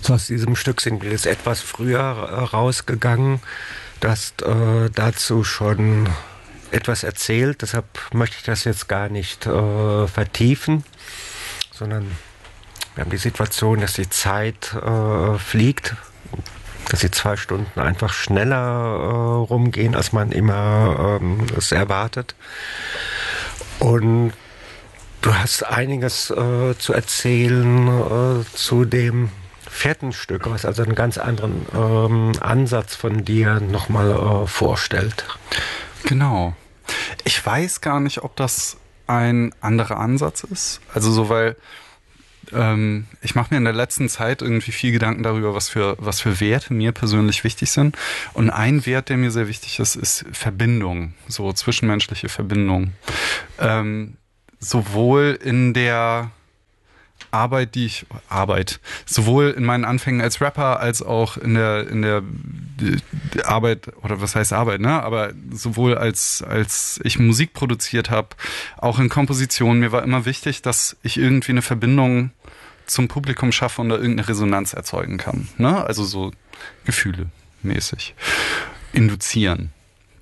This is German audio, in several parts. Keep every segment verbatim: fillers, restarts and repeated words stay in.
So, aus diesem Stück sind wir jetzt etwas früher äh, rausgegangen. Du hast äh, dazu schon etwas erzählt, deshalb möchte ich das jetzt gar nicht äh, vertiefen, sondern wir haben die Situation, dass die Zeit äh, fliegt, dass die zwei Stunden einfach schneller äh, rumgehen, als man immer ähm, es erwartet. Und du hast einiges äh, zu erzählen äh, zu dem vierten Stück, was also einen ganz anderen ähm, Ansatz von dir nochmal äh, vorstellt. Genau. Ich weiß gar nicht, ob das ein anderer Ansatz ist. Also so, weil ähm, ich mache mir in der letzten Zeit irgendwie viel Gedanken darüber, was für, was für Werte mir persönlich wichtig sind. Und ein Wert, der mir sehr wichtig ist, ist Verbindung, so zwischenmenschliche Verbindung. Ähm, sowohl in der Arbeit, die ich, Arbeit, sowohl in meinen Anfängen als Rapper, als auch in der, in der Arbeit, oder was heißt Arbeit, ne, aber sowohl als, als ich Musik produziert habe, auch in Kompositionen, mir war immer wichtig, dass ich irgendwie eine Verbindung zum Publikum schaffe und da irgendeine Resonanz erzeugen kann, ne, also so Gefühle mäßig induzieren.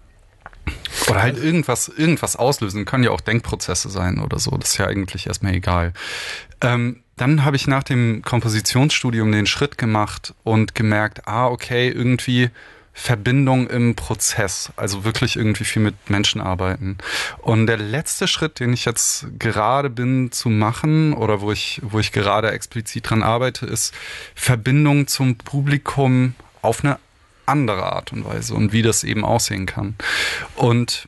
Oder halt irgendwas, irgendwas auslösen. Können ja auch Denkprozesse sein oder so. Das ist ja eigentlich erstmal egal. Ähm, dann habe ich nach dem Kompositionsstudium den Schritt gemacht und gemerkt, ah, okay, irgendwie Verbindung im Prozess. Also wirklich irgendwie viel mit Menschen arbeiten. Und der letzte Schritt, den ich jetzt gerade bin zu machen oder wo ich, wo ich gerade explizit dran arbeite, ist Verbindung zum Publikum auf eine andere Art und Weise und wie das eben aussehen kann. Und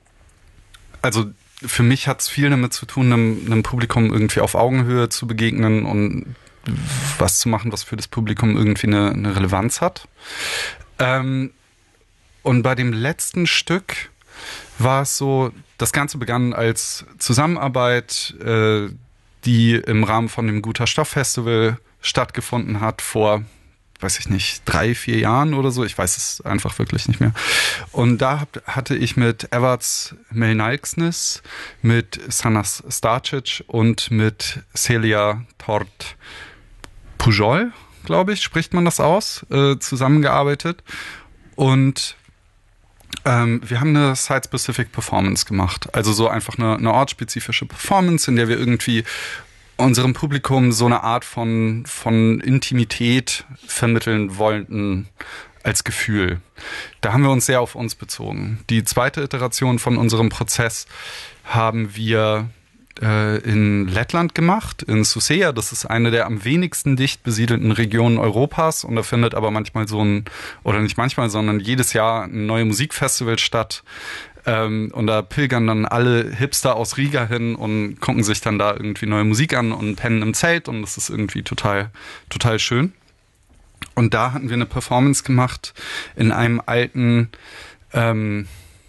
also für mich hat es viel damit zu tun, einem, einem Publikum irgendwie auf Augenhöhe zu begegnen und was zu machen, was für das Publikum irgendwie eine, eine Relevanz hat. Ähm, und bei dem letzten Stück war es so, das Ganze begann als Zusammenarbeit, äh, die im Rahmen von dem Guter Stoff Festival stattgefunden hat vor weiß ich nicht, drei, vier Jahren oder so. Ich weiß es einfach wirklich nicht mehr. Und da hab, hatte ich mit Everts Melnalksnis, mit Sanas Starcic und mit Celia Tort Pujol, glaube ich, spricht man das aus, äh, zusammengearbeitet. Und ähm, wir haben eine Site-Specific Performance gemacht. Also so einfach eine, eine ortsspezifische Performance, in der wir irgendwie unserem Publikum so eine Art von, von Intimität vermitteln wollten als Gefühl. Da haben wir uns sehr auf uns bezogen. Die zweite Iteration von unserem Prozess haben wir äh, in Lettland gemacht, in Suceja. Das ist eine der am wenigsten dicht besiedelten Regionen Europas und da findet aber manchmal so ein, oder nicht manchmal, sondern jedes Jahr ein neues Musikfestival statt. Ähm, und da pilgern dann alle Hipster aus Riga hin und gucken sich dann da irgendwie neue Musik an und pennen im Zelt und das ist irgendwie total, total schön. Und da hatten wir eine Performance gemacht in einem alten ähm,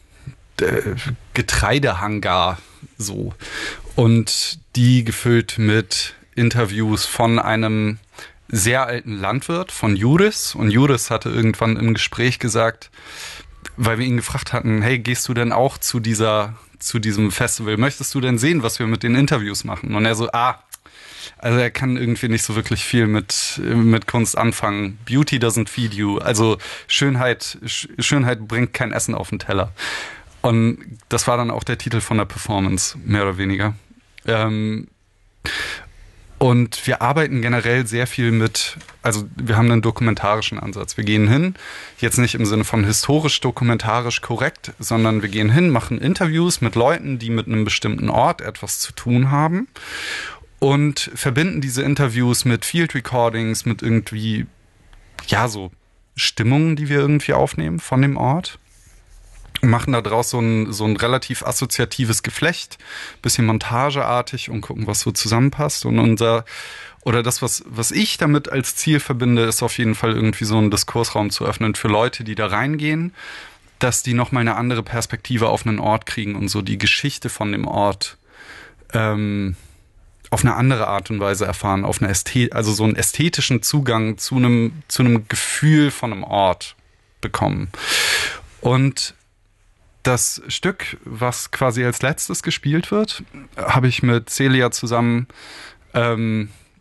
Getreidehangar so und die gefüllt mit Interviews von einem sehr alten Landwirt, von Juris. Und Juris hatte irgendwann im Gespräch gesagt, weil wir ihn gefragt hatten, hey, gehst du denn auch zu dieser, zu diesem Festival? Möchtest du denn sehen, was wir mit den Interviews machen? Und er so, ah, also er kann irgendwie nicht so wirklich viel mit, mit Kunst anfangen. Beauty doesn't feed you. Also Schönheit, Schönheit bringt kein Essen auf den Teller. Und das war dann auch der Titel von der Performance, mehr oder weniger. Ähm, Und wir arbeiten generell sehr viel mit, also wir haben einen dokumentarischen Ansatz. Wir gehen hin, jetzt nicht im Sinne von historisch-dokumentarisch korrekt, sondern wir gehen hin, machen Interviews mit Leuten, die mit einem bestimmten Ort etwas zu tun haben und verbinden diese Interviews mit Field Recordings, mit irgendwie, ja, so Stimmungen, die wir irgendwie aufnehmen von dem Ort. Und machen da draus so ein, so ein relativ assoziatives Geflecht, bisschen montageartig und gucken, was so zusammenpasst. Und unser, oder das, was, was ich damit als Ziel verbinde, ist auf jeden Fall irgendwie so einen Diskursraum zu öffnen für Leute, die da reingehen, dass die nochmal eine andere Perspektive auf einen Ort kriegen und so die Geschichte von dem Ort ähm, auf eine andere Art und Weise erfahren, auf eine Ästhet, also so einen ästhetischen Zugang zu einem, zu einem Gefühl von einem Ort bekommen. Und das Stück, was quasi als letztes gespielt wird, habe ich mit Celia zusammen ähm,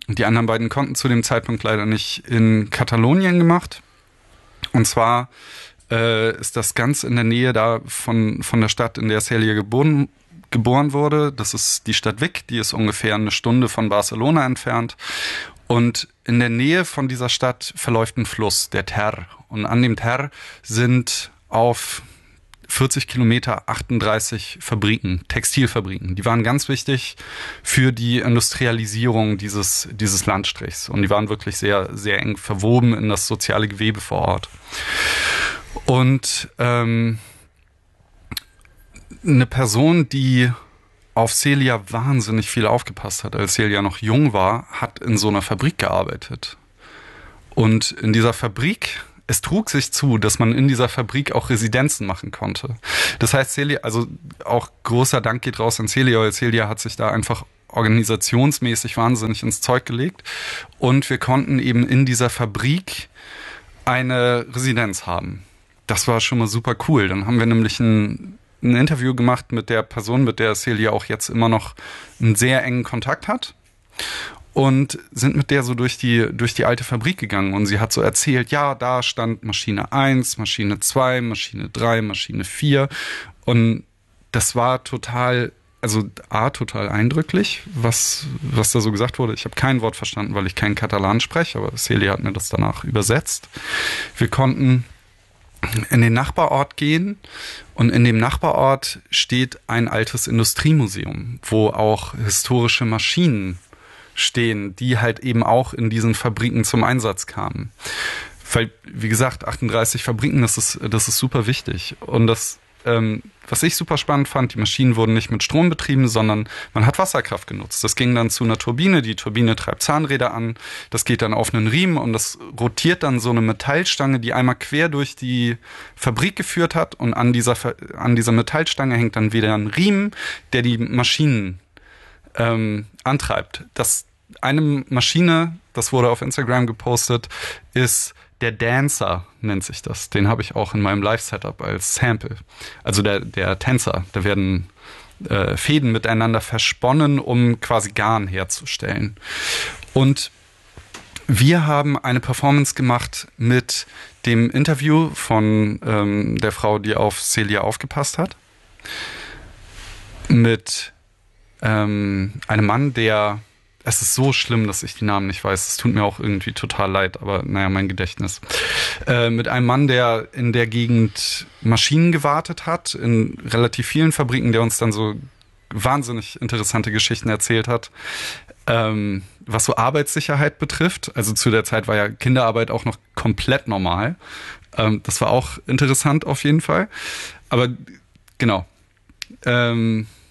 Die anderen beiden konnten zu dem Zeitpunkt leider nicht in Katalonien gemacht. Und zwar äh, ist das ganz in der Nähe da von, von der Stadt, in der Celia geboren, geboren wurde. Das ist die Stadt Vic, die ist ungefähr eine Stunde von Barcelona entfernt. Und in der Nähe von dieser Stadt verläuft ein Fluss, der Ter. Und an dem Ter sind auf vierzig Kilometer achtunddreißig Fabriken, Textilfabriken. Die waren ganz wichtig für die Industrialisierung dieses, dieses Landstrichs. Und die waren wirklich sehr, sehr eng verwoben in das soziale Gewebe vor Ort. Und ähm, eine Person, die auf Celia wahnsinnig viel aufgepasst hat, als Celia noch jung war, hat in so einer Fabrik gearbeitet. Und in dieser Fabrik, es trug sich zu, dass man in dieser Fabrik auch Residenzen machen konnte. Das heißt, Celia, also auch großer Dank geht raus an Celia, weil Celia hat sich da einfach organisationsmäßig wahnsinnig ins Zeug gelegt. Und wir konnten eben in dieser Fabrik eine Residenz haben. Das war schon mal super cool. Dann haben wir nämlich ein, ein Interview gemacht mit der Person, mit der Celia auch jetzt immer noch einen sehr engen Kontakt hat. Und sind mit der so durch die, durch die alte Fabrik gegangen. Und sie hat so erzählt, ja, da stand Maschine eins, Maschine zwei, Maschine drei, Maschine vier. Und das war total, also A, total eindrücklich, was, was da so gesagt wurde. Ich habe kein Wort verstanden, weil ich kein Katalan spreche, aber Celia hat mir das danach übersetzt. Wir konnten in den Nachbarort gehen und in dem Nachbarort steht ein altes Industriemuseum, wo auch historische Maschinen stehen, die halt eben auch in diesen Fabriken zum Einsatz kamen. Weil, wie gesagt, achtunddreißig Fabriken, das ist, das ist super wichtig. Und das, ähm, was ich super spannend fand, die Maschinen wurden nicht mit Strom betrieben, sondern man hat Wasserkraft genutzt. Das ging dann zu einer Turbine, die Turbine treibt Zahnräder an, das geht dann auf einen Riemen und das rotiert dann so eine Metallstange, die einmal quer durch die Fabrik geführt hat und an dieser, an dieser Metallstange hängt dann wieder ein Riemen, der die Maschinen Ähm, antreibt. Das eine Maschine, das wurde auf Instagram gepostet, ist der Dancer, nennt sich das. Den habe ich auch in meinem Live-Setup als Sample. Also der, der Tänzer. Da werden äh, Fäden miteinander versponnen, um quasi Garn herzustellen. Und wir haben eine Performance gemacht mit dem Interview von ähm, der Frau, die auf Celia aufgepasst hat. Mit Ähm, einem Mann, der, es ist so schlimm, dass ich die Namen nicht weiß, es tut mir auch irgendwie total leid, aber naja, mein Gedächtnis. Äh, mit einem Mann, der in der Gegend Maschinen gewartet hat, in relativ vielen Fabriken, der uns dann so wahnsinnig interessante Geschichten erzählt hat, ähm, was so Arbeitssicherheit betrifft. Also zu der Zeit war ja Kinderarbeit auch noch komplett normal. Ähm, das war auch interessant auf jeden Fall. Aber genau. Ähm,